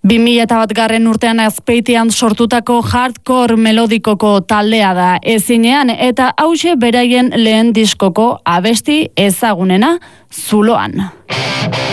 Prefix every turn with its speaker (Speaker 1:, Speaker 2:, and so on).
Speaker 1: 2001 urtean Azpeitian sortutako hardcore melodikoko taldea da Ezinean, eta hauxe beraien lehen diskoko abesti ezagunena, Zuloan.